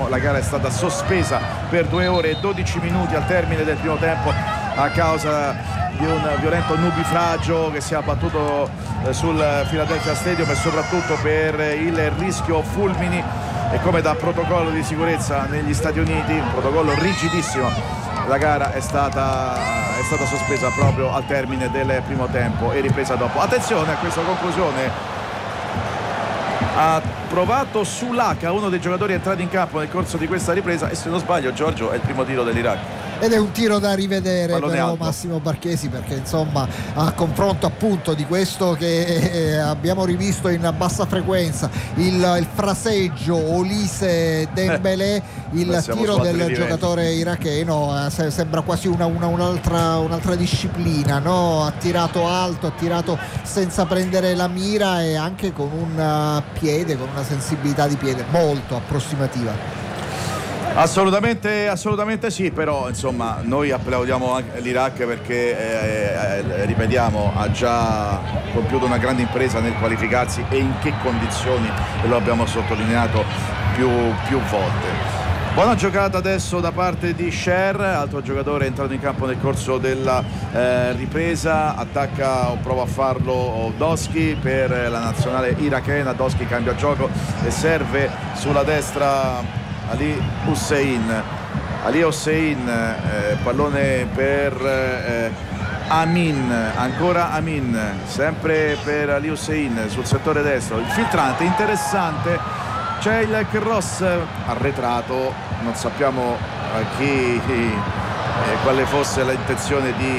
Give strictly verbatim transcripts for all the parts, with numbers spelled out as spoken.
la gara è stata sospesa per due ore e dodici minuti al termine del primo tempo a causa di un violento nubifragio che si è abbattuto sul Philadelphia Stadium e soprattutto per il rischio fulmini. E come da protocollo di sicurezza negli Stati Uniti, un protocollo rigidissimo, la gara è stata, è stata sospesa proprio al termine del primo tempo e ripresa dopo. Attenzione a questa conclusione. Ha provato Sulaka, uno dei giocatori entrati in campo nel corso di questa ripresa, e se non sbaglio, Giorgio, è il primo tiro dell'Iraq. Ed è un tiro da rivedere Pallone però alto. Massimo Barchesi, perché insomma a confronto appunto di questo che eh, abbiamo rivisto in bassa frequenza, il, il fraseggio Olise Dembélé, eh, il tiro del livelli. giocatore iracheno eh, se, sembra quasi una, una, un'altra, un'altra disciplina, no? Ha tirato alto, ha tirato senza prendere la mira e anche con un piede, con una sensibilità di piede molto approssimativa. Assolutamente, assolutamente sì, però insomma noi applaudiamo anche l'Iraq perché eh, eh, ripetiamo, ha già compiuto una grande impresa nel qualificarsi, e in che condizioni, e lo abbiamo sottolineato più, più volte. Buona giocata adesso da parte di Sher, altro giocatore entrato in campo nel corso della eh, ripresa. Attacca o prova a farlo Doski per la nazionale irachena. Doski cambia gioco e serve sulla destra Ali Hussein. Ali Hussein, eh, pallone per eh, Amin, ancora Amin, sempre per Ali Hussein sul settore destro. Il filtrante interessante, c'è il cross arretrato, non sappiamo a chi, eh, quale fosse l'intenzione di,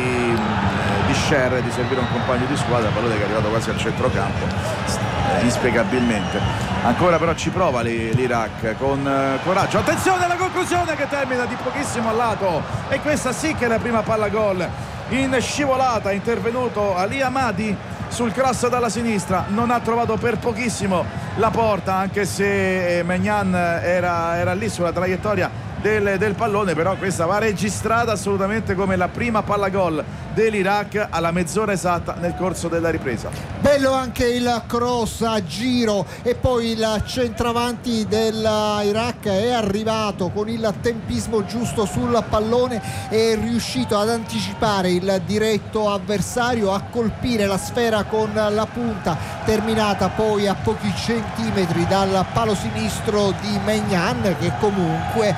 eh, di Sher di servire un compagno di squadra. Pallone che è arrivato quasi al centrocampo, eh, inspiegabilmente. Ancora però ci prova l'Iraq con eh, coraggio. Attenzione alla conclusione che termina di pochissimo a lato, e questa sì che è la prima palla gol in scivolata. È intervenuto Ali Hamadi sul cross dalla sinistra, non ha trovato per pochissimo la porta, anche se Maignan era, era lì sulla traiettoria del, del pallone, però questa va registrata assolutamente come la prima palla gol dell'Iraq alla mezz'ora esatta nel corso della ripresa. Bello anche il cross a giro, e poi il centravanti dell'Iraq è arrivato con il tempismo giusto sul pallone, è riuscito ad anticipare il diretto avversario, a colpire la sfera con la punta, terminata poi a pochi centimetri dal palo sinistro di Maignan, che comunque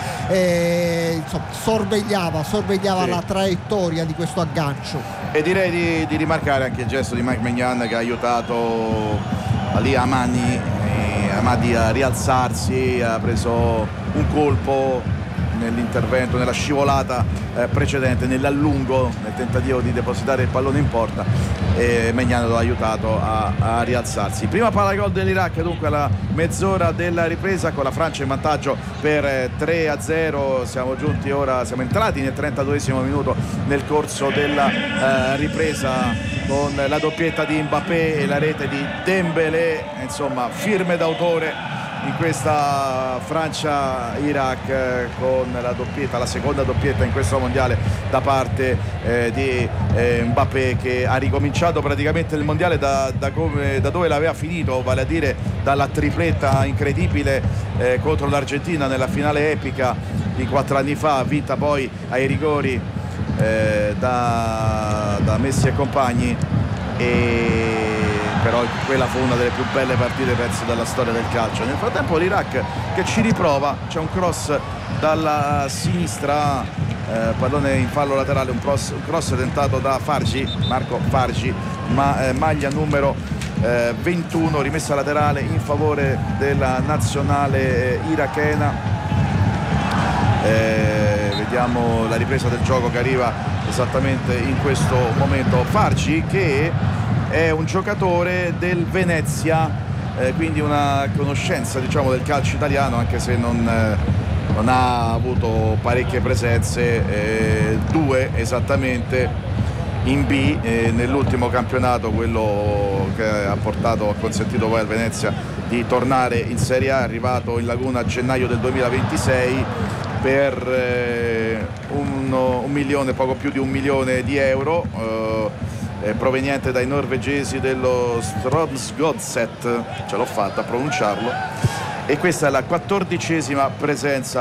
eh, insomma, sorvegliava, sorvegliava sì. la traiettoria di questo aggancio. E direi di, di rimarcare anche il gesto di Mike Maignan, che ha aiutato Ali Hamadi, eh, Hamadi a rialzarsi, ha preso un colpo nell'intervento, nella scivolata eh, precedente, nell'allungo, nel tentativo di depositare il pallone in porta, e Maignan lo ha aiutato a, a rialzarsi. Prima palla gol dell'Iraq dunque alla mezz'ora della ripresa, con la Francia in vantaggio per eh, tre a zero. Siamo giunti ora, siamo entrati nel trentaduesimo minuto nel corso della eh, ripresa, con la doppietta di Mbappé e la rete di Dembélé, insomma firme d'autore in questa Francia-Iraq, eh, con la doppietta, la seconda doppietta in questo mondiale da parte eh, di eh, Mbappé, che ha ricominciato praticamente il mondiale da, da, come, da dove l'aveva finito, vale a dire dalla tripletta incredibile eh, contro l'Argentina nella finale epica di quattro anni fa, vinta poi ai rigori eh, da, da Messi e compagni, e però quella fu una delle più belle partite perse della storia del calcio. Nel frattempo l'Iraq che ci riprova, c'è un cross dalla sinistra, eh, pallone in fallo laterale, un cross, un cross tentato da Fargi, Marco Fargi, ma eh, maglia numero eh, ventuno, rimessa laterale in favore della nazionale irachena. Eh, vediamo la ripresa del gioco che arriva esattamente in questo momento. Fargi, che è un giocatore del Venezia, eh, quindi una conoscenza, diciamo, del calcio italiano, anche se non, eh, non ha avuto parecchie presenze, eh, due esattamente in B, eh, nell'ultimo campionato, quello che ha portato, ha consentito poi al Venezia di tornare in Serie A, è arrivato in Laguna a gennaio del duemilaventisei per eh, un, un milione, poco più di un milione di euro, eh, proveniente dai norvegesi dello Strømsgodset, ce l'ho fatta a pronunciarlo, e questa è la quattordicesima presenza